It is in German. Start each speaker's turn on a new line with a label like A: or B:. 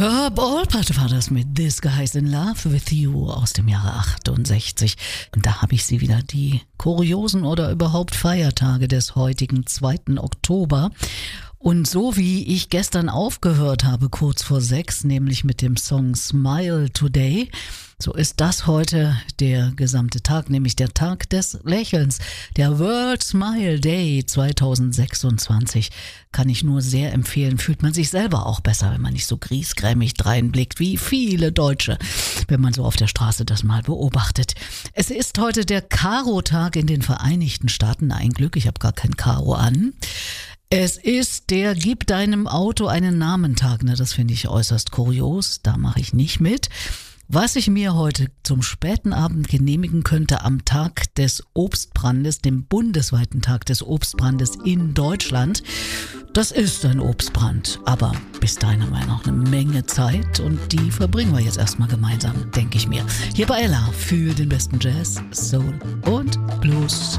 A: Herb Alpert war das mit This Guy's in Love with You aus dem Jahre 68. Und da habe ich sie wieder, die kuriosen oder überhaupt Feiertage des heutigen 2. Oktober. Und so wie ich gestern aufgehört habe, kurz vor 6, nämlich mit dem Song Smile Today, so ist das heute der gesamte Tag, nämlich der Tag des Lächelns. Der World Smile Day 2026 kann ich nur sehr empfehlen. Fühlt man sich selber auch besser, wenn man nicht so griesgrämig dreinblickt, wie viele Deutsche, wenn man so auf der Straße das mal beobachtet. Es ist heute der Karo-Tag in den Vereinigten Staaten. Ein Glück, ich habe gar kein Karo an. Es ist der Gib deinem Auto einen Namen-Tag. Na, das finde ich äußerst kurios. Da mache ich nicht mit. Was ich mir heute zum späten Abend genehmigen könnte am Tag des Obstbrandes, dem bundesweiten Tag des Obstbrandes in Deutschland, das ist ein Obstbrand. Aber bis dahin haben wir noch eine Menge Zeit und die verbringen wir jetzt erstmal gemeinsam, denke ich mir. Hier bei Ella für den besten Jazz, Soul und Blues.